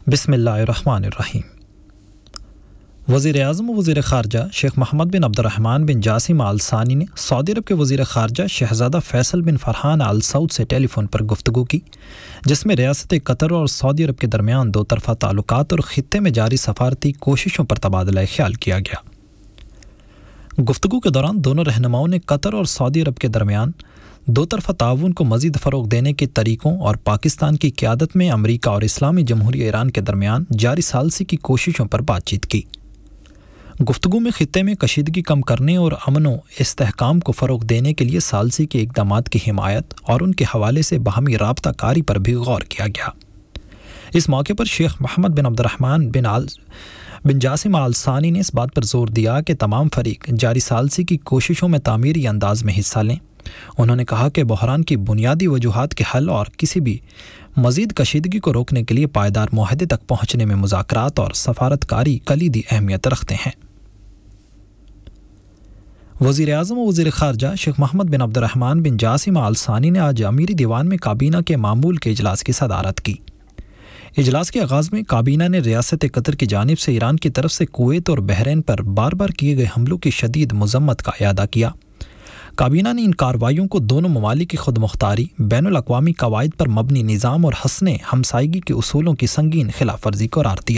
بسم اللہ الرحمن الرحیم۔ وزیر اعظم و وزیر خارجہ شیخ محمد بن عبد الرحمن بن جاسم آل ثانی نے سعودی عرب کے وزیر خارجہ شہزادہ فیصل بن فرحان آل سعود سے ٹیلی فون پر گفتگو کی، جس میں ریاست قطر اور سعودی عرب کے درمیان دو طرفہ تعلقات اور خطے میں جاری سفارتی کوششوں پر تبادلہ خیال کیا گیا۔ گفتگو کے دوران دونوں رہنماؤں نے قطر اور سعودی عرب کے درمیان دو طرفہ تعاون کو مزید فروغ دینے کے طریقوں اور پاکستان کی قیادت میں امریکہ اور اسلامی جمہوریہ ایران کے درمیان جاری ثالثی کی کوششوں پر بات چیت کی۔ گفتگو میں خطے میں کشیدگی کم کرنے اور امن و استحکام کو فروغ دینے کے لیے ثالثی کے اقدامات کی حمایت اور ان کے حوالے سے باہمی رابطہ کاری پر بھی غور کیا گیا۔ اس موقع پر شیخ محمد بن عبد الرحمن بن جاسم آل ثانی نے اس بات پر زور دیا کہ تمام فریق جاری ثالثی کی کوششوں میں تعمیری انداز میں حصہ لیں۔ انہوں نے کہا کہ بحران کی بنیادی وجوہات کے حل اور کسی بھی مزید کشیدگی کو روکنے کے لیے پائیدار معاہدے تک پہنچنے میں مذاکرات اور سفارت کاری کلیدی اہمیت رکھتے ہیں۔ وزیر اعظم و وزیر خارجہ شیخ محمد بن عبد الرحمن بن جاسم آل ثانی نے آج امیری دیوان میں کابینہ کے معمول کے اجلاس کی صدارت کی۔ اجلاس کے آغاز میں کابینہ نے ریاست قطر کی جانب سے ایران کی طرف سے کویت اور بحرین پر بار بار کیے گئے حملوں کی شدید مذمت کا اعادہ کیا۔ کابینہ نے ان کارروائیوں کو دونوں ممالک کی خود مختاری، بین الاقوامی قواعد پر مبنی نظام اور حسن ہمسائیگی کے اصولوں کی سنگین خلاف ورزی قرار دیا۔